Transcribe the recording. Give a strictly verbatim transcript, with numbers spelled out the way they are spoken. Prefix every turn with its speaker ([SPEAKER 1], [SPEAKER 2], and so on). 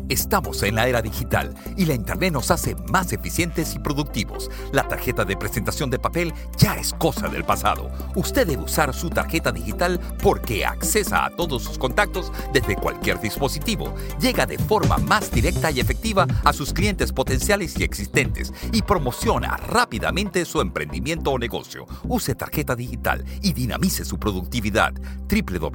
[SPEAKER 1] Estamos en la era digital y la Internet nos hace más eficientes y productivos. La tarjeta de presentación de papel ya es cosa del pasado. Usted debe usar su tarjeta digital porque accesa a todos sus contactos desde cualquier dispositivo. Llega de forma más directa y efectiva a sus clientes potenciales y existentes y promociona rápidamente su emprendimiento o negocio. Use tarjeta digital y dinamice su productividad. w w